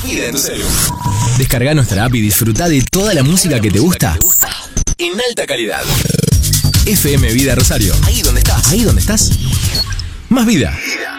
vida en tu celular. Descarga nuestra app y disfruta de toda la música que te gusta En alta calidad. FM Vida Rosario. Ahí donde estás. Ahí donde estás. Más vida.